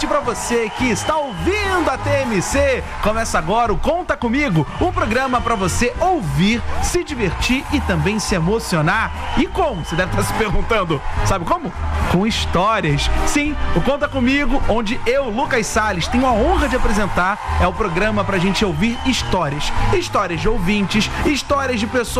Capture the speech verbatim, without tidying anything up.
pra você que está ouvindo a T M C. Começa agora o Conta Comigo, um programa pra você ouvir, se divertir e também se emocionar. E como? Você deve estar se perguntando. Sabe como? Com histórias. Sim, o Conta Comigo, onde eu, Lucas Salles, tenho a honra de apresentar, é o programa pra gente ouvir histórias. Histórias de ouvintes, histórias de pessoas